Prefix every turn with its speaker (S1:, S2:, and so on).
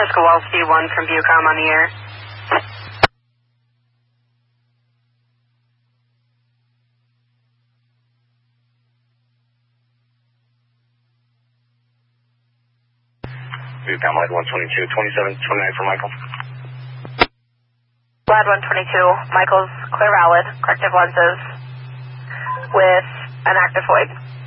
S1: Kowalski 1 from Viewcom on the air.
S2: Viewcom, Lad 122, 2729 for Michael.
S3: Lad 122, Michael's clear valid, corrective lenses with an active void.